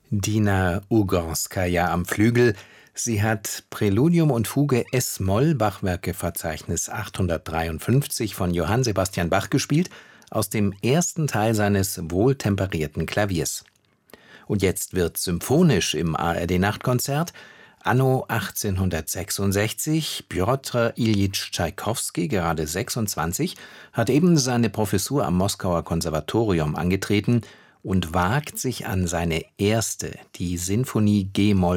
Dina Ugorskaja am Flügel. Sie hat Präludium und Fuge s-Moll, Bachwerkeverzeichnis 853 von Johann Sebastian Bach gespielt, aus dem ersten Teil seines wohltemperierten Klaviers. Und jetzt wird symphonisch im ARD-Nachtkonzert. Anno 1866, Pjotr Iljitsch Tschaikowski, gerade 26, hat eben seine Professur am Moskauer Konservatorium angetreten und wagt sich an seine erste, die Sinfonie G-Moll